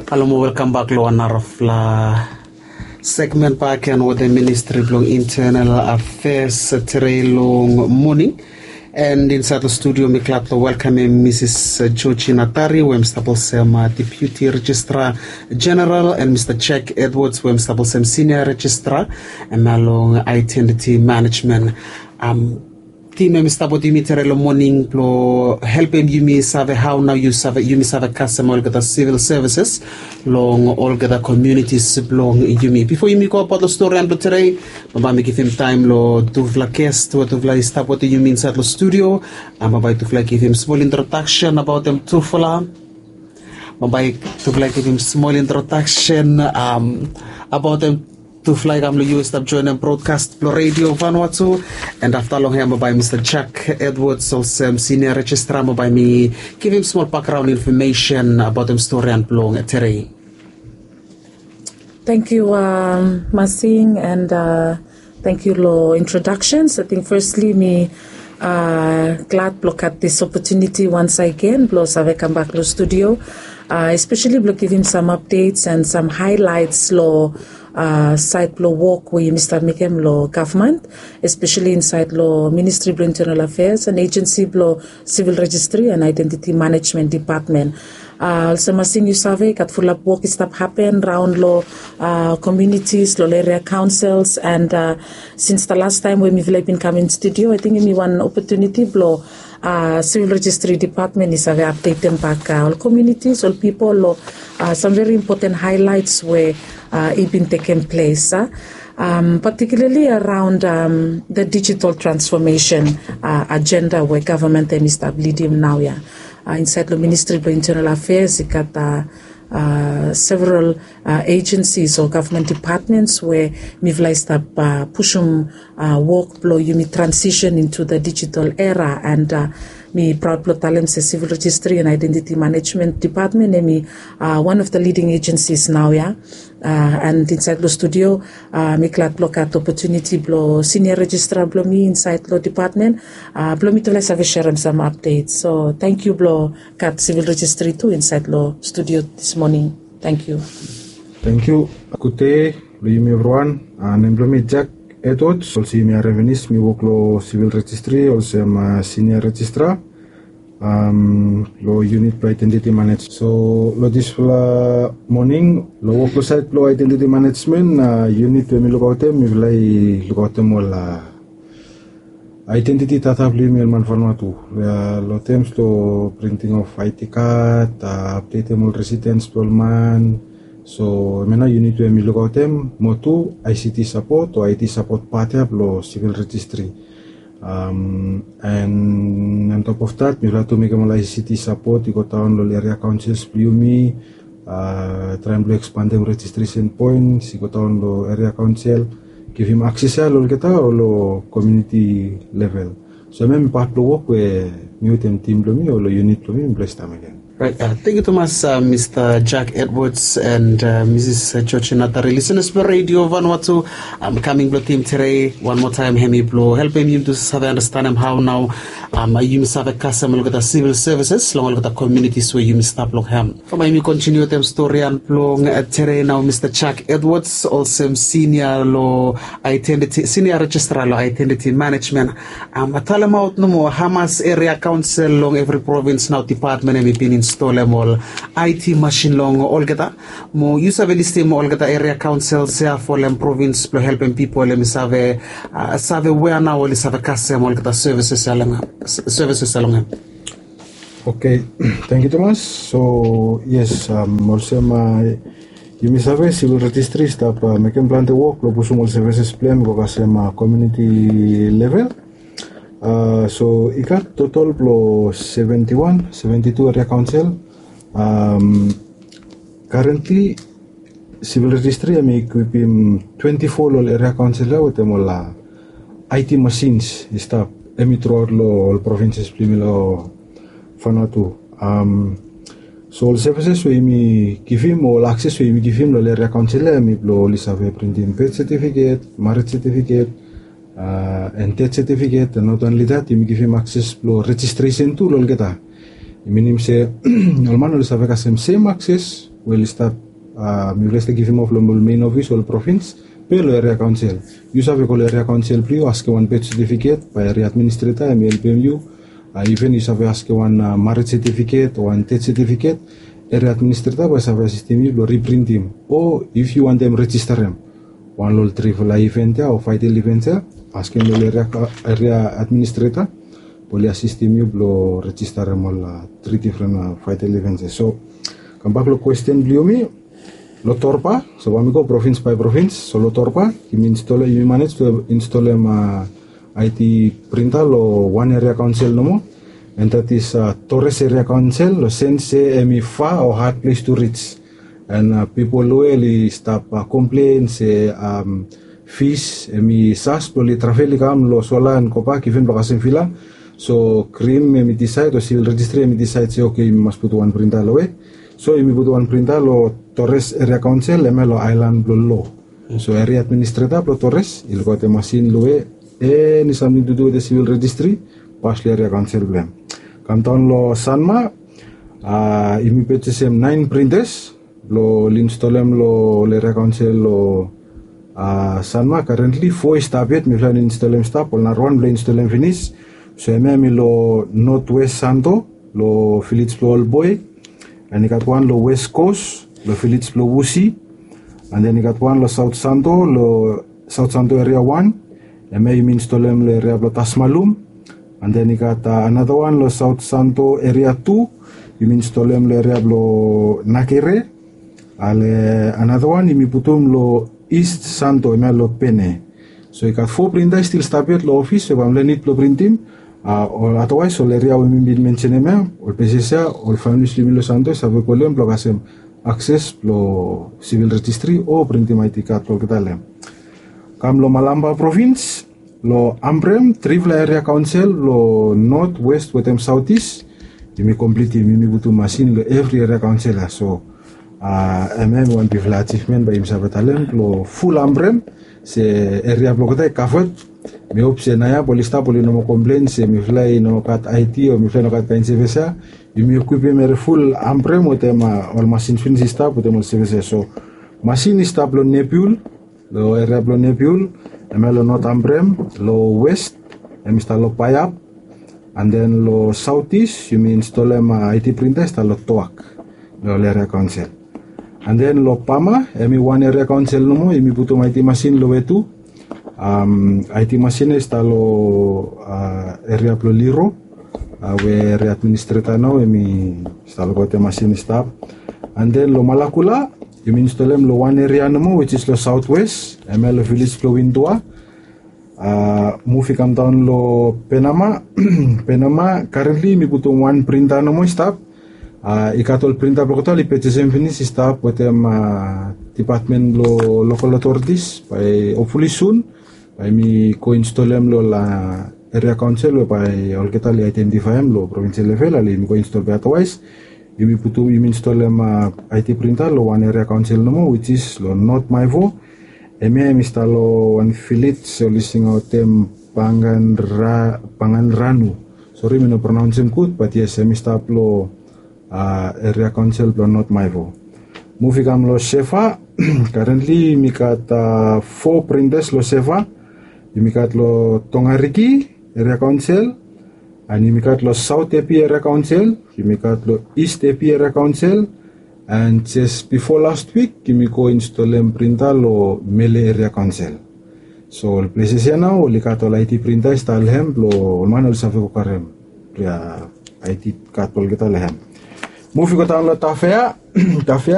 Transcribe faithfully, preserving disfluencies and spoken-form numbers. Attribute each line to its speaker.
Speaker 1: Hello, welcome back to another segment back and with the Ministry of Internal Affairs today long morning. And inside the studio, me glad to welcome Missus Georgie Natari, who is the Deputy Registrar General, and Mister Jack Edwards, who is the Senior Registrar, and along Identity Management. Um, Team Mister Dimitri morning plo help him you me save how now you save you me save customer all the civil services long all the communities long you me before you me go about the story and today baba me give him time lo to vla guest to vla stop what you mean inside the studio and baba to vla give him small introduction about them to fla baba to vla give him small introduction um about them to fly gamlo U S join and broadcast Plo Radio Vanuatu, and after long here by Mister Jack Edwards, also Senior Registrar by me, give him small background information about them story and Plong Terry.
Speaker 2: Thank you, um, Masing, and uh, thank you, Lo introductions. I think firstly me uh, glad block at this opportunity once again, Blo Save come back to studio, uh, especially Blo give him some updates and some highlights, Lo. Uh, side law work with Mister Mikem law government, especially inside law Ministry of Internal Affairs and Agency law Civil Registry and Identity Management Department. Uh, also, Masing you survey got full up work stuff happen around law uh, communities, law area councils, and uh, since the last time when we've been coming studio, I think give me one opportunity law. Uh, Civil Registry Department is a very update them back uh, all communities, all people, uh, some very important highlights where uh, it been taking place, uh, um, particularly around um, the digital transformation uh, agenda where government is leading now. Yeah, uh, inside the Ministry of Internal Affairs, it got uh, Uh, several uh, agencies or government departments where we've start uh, pushing uh, work blow you me transition into the digital era, and uh, me proud blow talents Civil Registry and Identity Management Department and me uh, one of the leading agencies now, yeah. Uh, and inside the studio, uh, me glad block at opportunity blow Senior Registrar blow me inside the department, uh, blow me to let's have a share and some updates. So thank you blow cat Civil Registry too inside the studio this morning. Thank you.
Speaker 3: Thank you. Good day, everyone. I'm employee Jack Edwards. Also, me revenues me work lo Civil Registry. Also, I'm a Senior Registrar. Um, lo unit pro identity management. So, lo this uh, morning, lo work lo site lo identity management uh, unit me look out them. Me play look out them all uh, identity tata play me man Vanuatu. Uh, lo tems lo printing of I D card, uh, update them all residents all man. So, mena unit me look out them. Motu I C T support or I T support part of lo Civil Registry. Um, and on top of that, we have to make a I C T support. We got down the area councils, Plumi, uh, trying to expand the registration points. We got down the area council, give him access to the community level. So, I'm part of the work where mutant team Plumi or unit Plumi in place time again.
Speaker 1: Right. Uh, thank you, Thomas, uh, Mister Jack Edwards and uh, Missus Georgie Natari. Listeners for Radio Vanuatu, I'm coming to team today one more time. Hemi blow, helping you to have understand him how now um, you must have a customer look at the civil services, long look at the communities where you must stop look ham. From me continue them story and blow today now. Mister Jack Edwards, also senior law identity, senior registrar law identity management. Um, I tell them out no more. Hamas area council long every province now department and been in install all I T machine long all geta mo use have list mo all geta area councils here for them province to helping people them save uh, save where now all save customer all geta services along services along.
Speaker 3: Okay, thank you Thomas. So yes, um, also my you may have Civil Registry stop uh, making plan the work lo puso mo services plan ko kasi ma community level. Uh, so, I got total plus seventy-one, seventy-two area council. Um, currently, Civil Registry am equipping twenty-four area council with them all I T machines. Stop. Emi throughout all provinces primilo Vanuatu. Um, so all services we me give him all access we me give him lo area council emi lo lisave printing birth certificate, marriage certificate. Uh, and that certificate, and not only that, you give him access to registration tool. All get that. You mean him say, all man will have the same access will start uh, mi will give him of lo main office or province pe lo area council you sabe ko area council prio aske one pet certificate pa area administrator M L P M U uh, even you sabe aske one uh, marriage certificate or one death certificate area administrator pa sabe system lo reprint him or if you want them register him one lo triple event ya or vital event ya aske lo area area administrator boleh assistim you lo register mal three different uh, vital events. So kambak lo question beliau mi lo torpa so kami ko province by province so lo torpa kimi install you manage to install ma I T printer lo one area council nomo and that is uh, Torres area council lo sense emi far or hard place to reach and uh, people really stop uh, complain say um, fees emi sas poli travel kam lo solan kopa given bakasen fila so cream emi decide or civil registry emi decide say okay we must put one printer lo way so emi put one printer lo Torres area council emi lo island lo lo so area administrator lo Torres il kote machine lo way any something to do with the civil registry pas area council blem kam taon lo Sanma uh, emi purchase nine printers lo installem lo area council lo uh, Sanma currently four established mi plan installem stop or narwan lo installem finish so emi lo northwest Santo lo Phillips lo Old Boy and you got one lo west coast lo Phillips lo Wusi and then you got one lo South Santo lo South Santo area one emi you installem lo area lo Tasmalum and then you got uh, another one lo South Santo area two you installem lo area lo Nakere ale another one you putum lo East Santo emi lo Pene so you got four printers still start lo office so bam lenit lo printim uh, or otherwise so area we min mention emi or P C C or family civil lo Santo sabe kolem lo kasem access lo civil registry o printim I T card lo ketalem kam lo Malamba province lo Ambrem triple area council lo north west wetem southeast imi complete imi butuh machine lo every area council so uh, emi one big achievement by himself talem lo full Ambrem se area blokota covered mi opse naya polista poli no complain se mi fly no kat I T o mi fly no kat kain service imi equipe mer full Ambrem otema all machine finish staff otema service so machine staff lo Nepal lo area lo Nepal emi lo North Ambrem lo west emi sta lo Payap and then lo southeast you mean install ma I T printer sta lo Toak lo area council and then lo Pama emi one area council no mo emi puto I T machine lo wetu um I T machine sta lo uh, area lo Liro uh, we area administrator no emi sta lo kote machine staff and then lo Malakula you mean installem lo one area no mo which is lo southwest emi lo village lo Windua uh, movie come down lo Penama Penama currently mi puto one printer no mo staff uh, ikatol printer blokotol ipetesem finish staff potem uh, department lo local authorities by hopefully soon by mi ko installem lo la area council lo by all kita li identify lo provincial level ali mi ko install by otherwise you putu you install ma I T printer lo one area council no mo which is lo North Maivo emi instalo one Philips so listing out tem Panganra Panganranu sorry me no pronounce him good but yes emi stap lo uh, area council lo North Maivo movie kam lo Shefa currently mi kat uh, four printers lo Shefa mi kat lo Tongariki area council and you got lo South A P area council, you got lo East A P area council, and just before last week, you go install em printer lo Mele area council. So the places here now, you got lo I T printer install hem lo manual safe ko karem, ya I T kat pol kita lehem. Movie ko taon lo Tafea, Tafea